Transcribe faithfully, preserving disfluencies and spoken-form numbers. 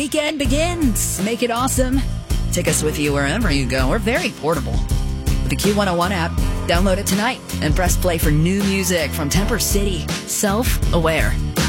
weekend begins. Make it awesome. Take us with you wherever you go. We're very portable. With the Q one oh one app, download it tonight and press play for new music from Temper City. Self-Aware.